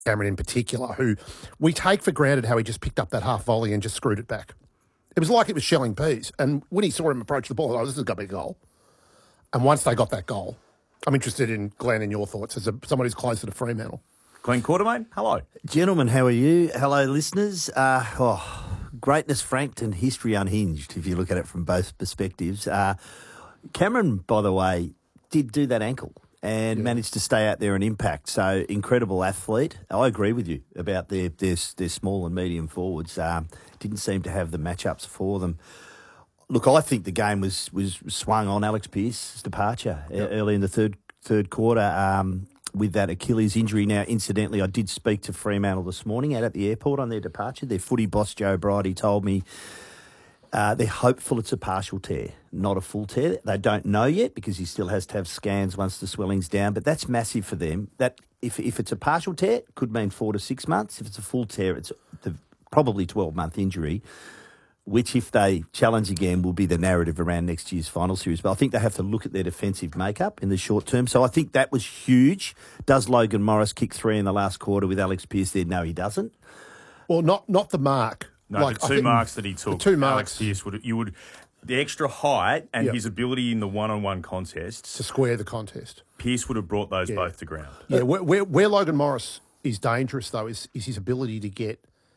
Cameron in particular, who we take for granted how he just picked up that half volley and just screwed it back. It was like it was shelling peas. And when he saw him approach the ball, I thought, this is going to be a goal. And once they got that goal, I'm interested in, Glenn, in your thoughts as someone who's closer to Fremantle. Glenn Quartermain, hello. Gentlemen, how are you? Hello, listeners. Greatness franked and history unhinged, if you look at it from both perspectives. Cameron, by the way, did do that ankle and managed to stay out there and impact. So, incredible athlete. I agree with you about their small and medium forwards. Didn't seem to have the matchups for them. Look, I think the game was swung on Alex Pearce's departure early in the third quarter with that Achilles injury. Now, incidentally, I did speak to Fremantle this morning out at the airport on their departure. Their footy boss, Joe Bridie, told me they're hopeful it's a partial tear, not a full tear. They don't know yet because he still has to have scans once the swelling's down, but that's massive for them. That if it's a partial tear, it could mean 4 to 6 months. If it's a full tear, it's probably 12-month injury, which if they challenge again will be the narrative around next year's final series. But I think they have to look at their defensive makeup in the short term. So I think that was huge. Does Logan Morris kick 3 in the last quarter with Alex Pearce there? No, he doesn't. Well, not the mark. No, the two marks that he took, the two marks, Alex Pearce would the extra height and his ability in the one-on-one contests to square the contest. Pearce would have brought those both to ground. Yeah, where Logan Morris is dangerous though is his ability to get.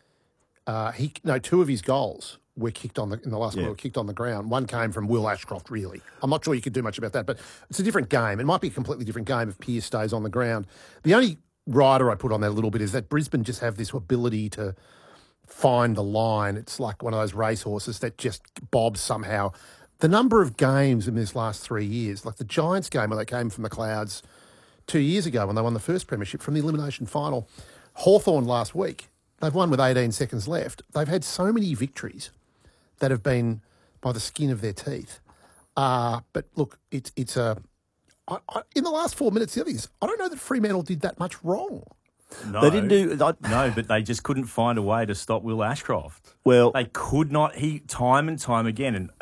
2 of his goals were kicked in the last quarter, kicked on the ground. One came from Will Ashcroft. Really, I'm not sure you could do much about that, but it's a different game. It might be a completely different game if Pearce stays on the ground. The only rider I put on that a little bit is that Brisbane just have this ability to find the line. It's like one of those racehorses that just bobs somehow. The number of games in this last 3 years, like the Giants game where they came from the clouds 2 years ago when they won the first premiership from the elimination final, Hawthorn last week, they've won with 18 seconds left. They've had so many victories that have been by the skin of their teeth. But look, it's in the last 4 minutes, the other is, I don't know that Fremantle did that much wrong. No, they didn't do. No, but they just couldn't find a way to stop Will Ashcroft. Well, they could not. He time and time again, and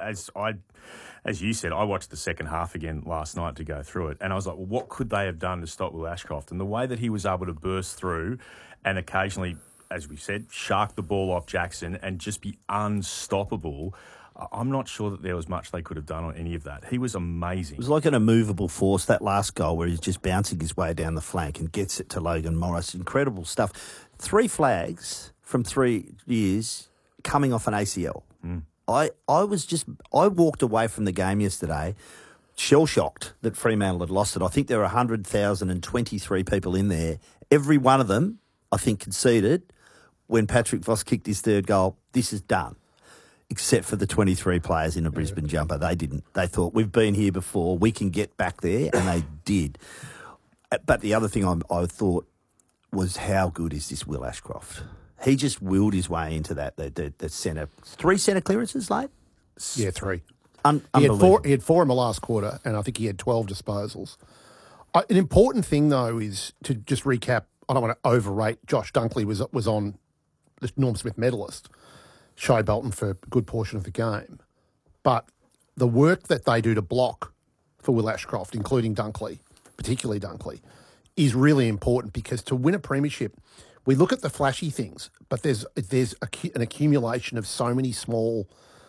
as you said, I watched the second half again last night to go through it, and I was like, well, what could they have done to stop Will Ashcroft? And the way that he was able to burst through, and occasionally, as we said, shark the ball off Jackson and just be unstoppable. I'm not sure that there was much they could have done on any of that. He was amazing. It was like an immovable force, that last goal where he's just bouncing his way down the flank and gets it to Logan Morris. Incredible stuff. 3 flags from 3 years coming off an ACL. I walked away from the game yesterday shell-shocked that Fremantle had lost it. I think there were 100,023 people in there. Every one of them, I think, conceded when Patrick Voss kicked his third goal. This is done. Except for the 23 players in a Brisbane jumper. They didn't. They thought, we've been here before, we can get back there, and they did. But the other thing I thought was, how good is this Will Ashcroft? He just willed his way into that, the centre. 3 centre clearances, late? Yeah, 3. Unbelievable. He had 4 in the last quarter, and I think he had 12 disposals. An important thing, though, is to just recap, I don't want to overrate, Josh Dunkley was on the Norm Smith medalist, Shai Bolton, for a good portion of the game. But the work that they do to block for Will Ashcroft, including Dunkley, particularly Dunkley, is really important because to win a premiership, we look at the flashy things, but there's an accumulation of so many small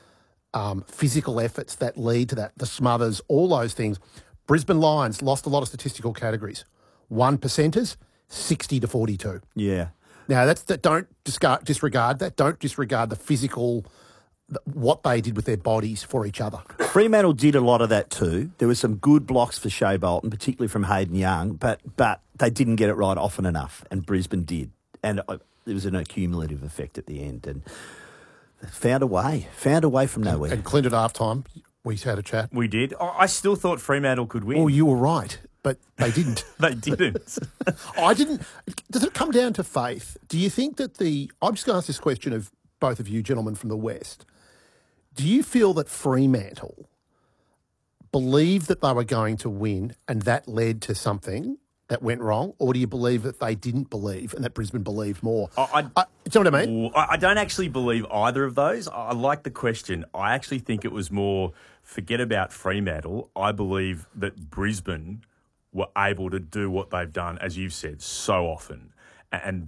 physical efforts that lead to that, the smothers, all those things. Brisbane Lions lost a lot of statistical categories. 1%ers, 60 to 42. Yeah. Now, don't disregard that. Don't disregard the physical, what they did with their bodies for each other. Fremantle did a lot of that too. There were some good blocks for Shai Bolton, particularly from Hayden Young, but they didn't get it right often enough, and Brisbane did. And there was an accumulative effect at the end, and found a way from nowhere. And Clint at halftime, we had a chat. We did. I still thought Fremantle could win. Oh, you were right. But they didn't. They didn't. I didn't. Does it come down to faith? Do you think that I'm just going to ask this question of both of you gentlemen from the West. Do you feel that Fremantle believed that they were going to win and that led to something that went wrong? Or do you believe that they didn't believe and that Brisbane believed more? Do you know what I mean? I don't actually believe either of those. I like the question. I actually think it was more, forget about Fremantle. I believe that Brisbane were able to do what they've done, as you've said, so often. And